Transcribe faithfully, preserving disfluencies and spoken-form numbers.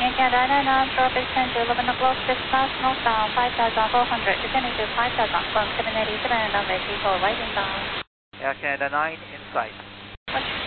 Canada nine nine, traffic ten to eleven o'clock, dispatch northbound five thousand four hundred, descending to five thousand from seven eighty-seven, runway three four, right inbound. Air Canada nine, inside. Roger.